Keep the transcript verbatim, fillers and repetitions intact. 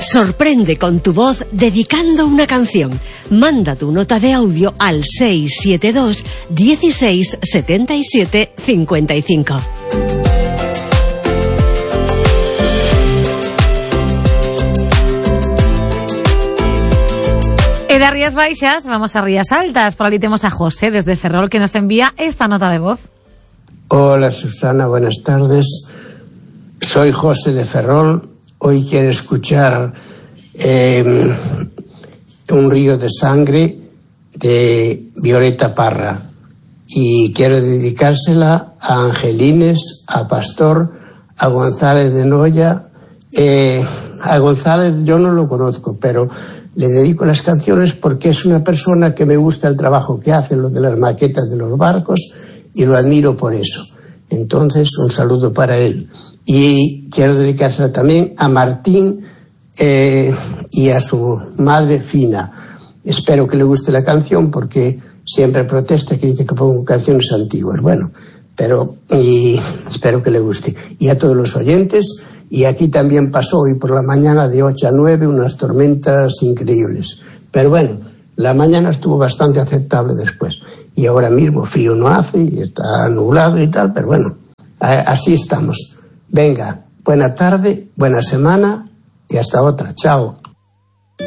Sorprende con tu voz dedicando una canción. Manda tu nota de audio al seis siete dos, dieciséis, setenta y siete, cincuenta y cinco. E de Rías Baixas vamos a Rías Altas. Por ahí tenemos a José desde Ferrol que nos envía esta nota de voz. Hola Susana, buenas tardes. Soy José de Ferrol. Hoy quiero escuchar eh, Un río de sangre de Violeta Parra. Y quiero dedicársela a Angelines, a Pastor, a González de Noya. Eh, a González yo no lo conozco, pero le dedico las canciones porque es una persona que me gusta el trabajo que hace, lo de las maquetas de los barcos, y lo admiro por eso. Entonces, un saludo para él. Y quiero dedicársela también a Martín eh, y a su madre Fina. Espero que le guste la canción porque siempre protesta que dice que pongo canciones antiguas. Bueno, pero y espero que le guste. Y a todos los oyentes. Y aquí también pasó hoy por la mañana de ocho a nueve unas tormentas increíbles. Pero bueno, la mañana estuvo bastante aceptable después. Y ahora mismo frío no hace y está nublado y tal, pero bueno, así estamos. Venga, buena tarde, buena semana y hasta otra. Chao.